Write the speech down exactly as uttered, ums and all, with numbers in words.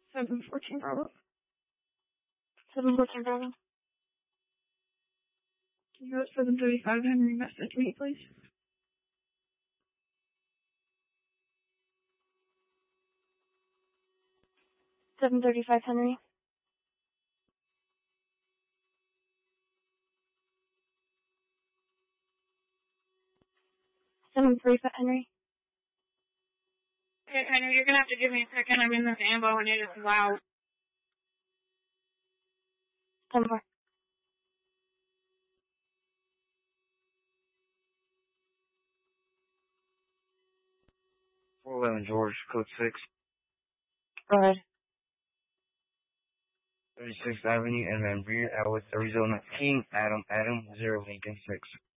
seven fourteen Bravo. seven fourteen Bravo. Can you go at seven thirty-five Henry message me, please? seven thirty-five Henry. seven thirty-five Henry. Okay, Henry, you're gonna have to give me a second. I'm in this ambo and it is loud. ten four. four eleven George, code six. Go ahead. thirty-sixth Avenue and Van Buren, Atwood, Arizona. King, Adam, Adam, zero, Lincoln, six.